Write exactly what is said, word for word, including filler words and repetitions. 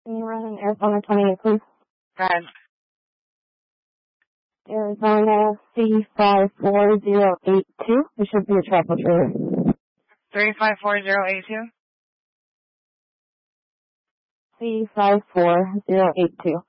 Can you run an Arizona twenty-eight, please? Go ahead. Arizona C five four zero eight two. It should be a travel trailer. three five four zero eight two? C five four zero eight two.